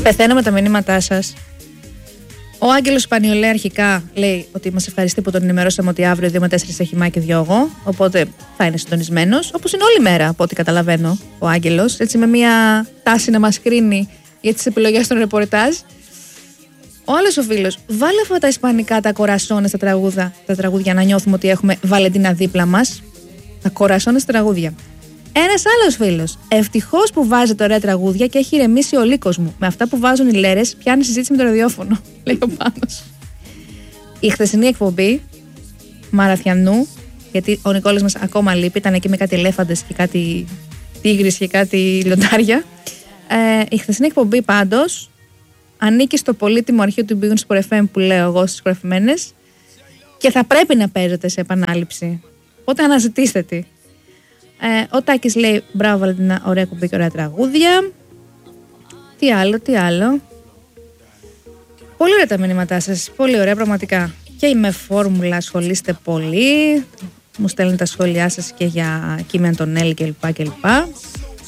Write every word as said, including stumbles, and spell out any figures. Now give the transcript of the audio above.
Πεθαίνω με τα μηνύματά σας. Ο Άγγελος Σπανιολέ αρχικά λέει ότι μας ευχαριστεί που τον ενημερώσαμε ότι αύριο δύο με τέσσερις έχει Μάκη δύο εγώ. Οπότε θα είναι συντονισμένος. Όπως είναι όλη μέρα, από ό,τι καταλαβαίνω, ο Άγγελος. Έτσι, με μια τάση να μας κρίνει για τις επιλογές των ρεπορτάζ. Ο άλλος ο φίλος, βάλε αυτά τα ισπανικά, τα κορασόνες, τα τραγούδια, τα τραγούδια να νιώθουμε ότι έχουμε Βαλεντίνα δίπλα μας. Τα κορασόνες τραγούδια. Ένας άλλος φίλος, ευτυχώς που βάζετε ωραία τραγούδια και έχει ηρεμήσει ο λύκος μου. Με αυτά που βάζουν οι λέρες, πιάνει συζήτηση με το ραδιόφωνο, λέει ο Πάνος. Η χθεσινή εκπομπή Μαραθιανού, γιατί ο Νικόλας μας ακόμα λείπει, ήταν εκεί με κάτι ελέφαντες και κάτι τίγρης και κάτι λιοντάρια. Ε, η χθεσινή εκπομπή πάντως ανήκει στο πολύτιμο αρχείο του Big Sport εφ εμ που λέω εγώ στις κορυφημένες και θα πρέπει να παίζεται σε επανάληψη. Οπότε αναζητήστε τη. Ε, ο Τάκης λέει μπράβο Βαλεντίνα, ωραία κουμπί και ωραία τραγούδια. Τι άλλο, τι άλλο. Πολύ ωραία τα μηνύματά σας, πολύ ωραία πραγματικά. Και με φόρμουλα ασχολείστε πολύ. Μου στέλνουν τα σχόλιά σας και για Κίμη Αντωνέλη κλπ. κλπ.